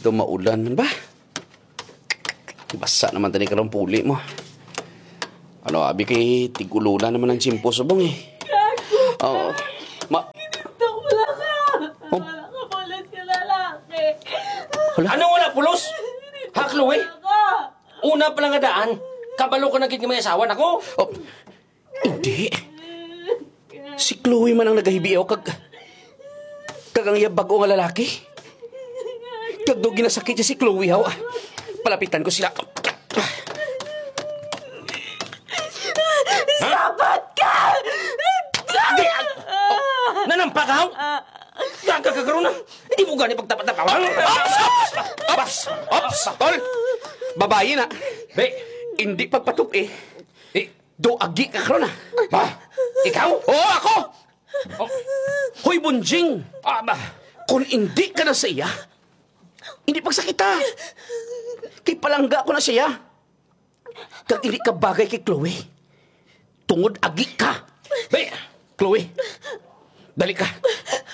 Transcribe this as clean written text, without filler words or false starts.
dito maulan man ba? Basa naman tani karong puli mo. Ano, abi kay tigululan naman ang chimpo subong eh. Oo. Wala ka! Wala ka pulos ka lalaki! Anong wala pulos? Ha, Chloe? Ka! Una pa lang nga daan, kabalo ka naging may asawa nako. Oh, hindi. Si Chloe man ang nagahibiyaw kag ang bago nga lalaki. Kag do ginasakit niya si Chloe haw. Palapitan ko sila. Sabat ka! Nanampak ka haw? Kagkakaroon na. Hindi mo gani pagtapat-tapawan. Ops! Ops! Tol! Babae na. Be, Hindi pagpatup eh. eh, Do agi ka karon na. ba? Ikaw? Oo, ako! Oh, Hoy, Bunjing! ba? Kung hindi ka na sa iya, hindi pagsakita. Kay palangga ko na siya. Kag hindi ka bagay kay Chloe. Tungod agi ka. Be, Chloe, dali ka.